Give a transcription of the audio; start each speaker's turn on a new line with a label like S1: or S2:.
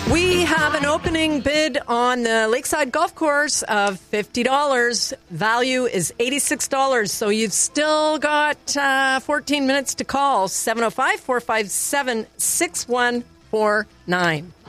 S1: We have an opening bid on the Lakeside Golf Course of $50. Value is $86, so you've still got 14 minutes to call. 705-457-6149.